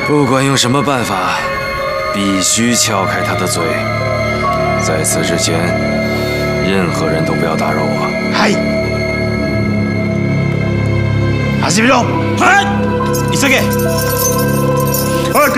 不管用什么办法，必须撬开他的嘴。在此之前，任何人都不要打扰我。 はい。始めろ。 はい。急げ。